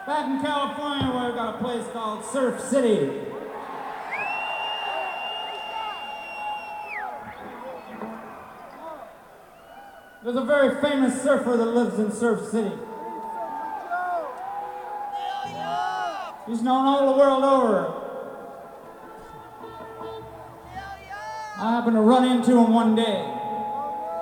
Back in California, where I've got a place called Surf City. There's a very famous surfer that lives in Surf City. He's known all the world over. I happened to run into him one day.